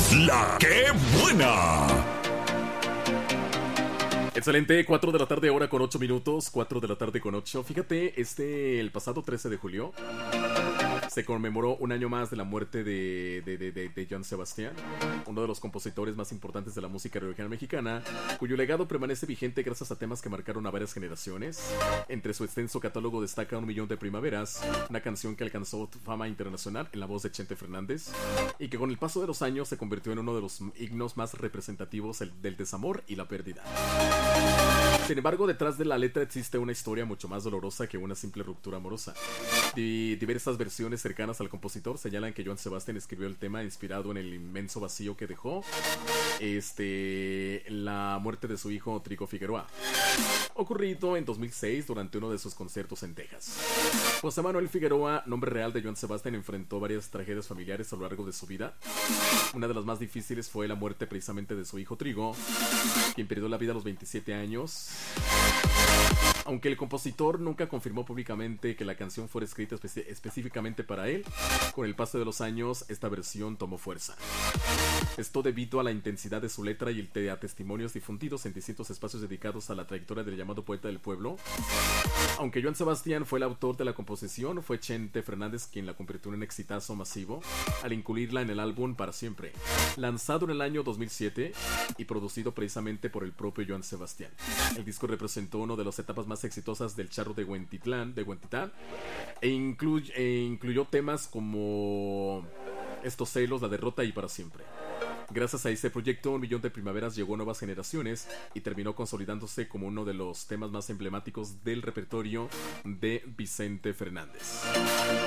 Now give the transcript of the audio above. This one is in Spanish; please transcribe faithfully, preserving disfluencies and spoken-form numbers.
La que buena. Excelente, cuatro de la tarde, hora con ocho minutos, cuatro de la tarde con ocho. Fíjate, este, el pasado trece de julio se conmemoró un año más de la muerte de, de, de, de, de Joan Sebastián, uno de los compositores más importantes de la música regional mexicana, cuyo legado permanece vigente gracias a temas que marcaron a varias generaciones. Entre su extenso catálogo destaca Un Millón de Primaveras, una canción que alcanzó fama internacional en la voz de Chente Fernández y que con el paso de los años se convirtió en uno de los himnos más representativos del desamor y la pérdida. Sin embargo, detrás de la letra existe una historia mucho más dolorosa que una simple ruptura amorosa. Di- diversas versiones cercanas al compositor señalan que Joan Sebastián escribió el tema inspirado en el inmenso vacío que dejó este, la muerte de su hijo Trigo Figueroa, ocurrido en dos mil seis durante uno de sus conciertos en Texas. José Manuel Figueroa, nombre real de Joan Sebastián, enfrentó varias tragedias familiares a lo largo de su vida. Una de las más difíciles fue la muerte precisamente de su hijo Trigo, quien perdió la vida a los veintisiete años. Aunque el compositor nunca confirmó públicamente que la canción fuera escrita espe- específicamente para él, con el paso de los años esta versión tomó fuerza. Esto debido a la intensidad de su letra y el te- a testimonios difundidos en distintos espacios dedicados a la trayectoria del llamado poeta del pueblo. Aunque Joan Sebastián fue el autor de la composición, fue Chente Fernández quien la convirtió en un exitazo masivo al incluirla en el álbum Para Siempre, lanzado en el año dos mil siete y producido precisamente por el propio Joan Sebastián. El disco representó una de las etapas más exitosas del charro de Huentitlán, de Huentitán, e, incluy- e incluyó temas como Estos celos, La derrota y Para Siempre. Gracias a este proyecto, Un Millón de Primaveras llegó a nuevas generaciones y terminó consolidándose como uno de los temas más emblemáticos del repertorio de Vicente Fernández.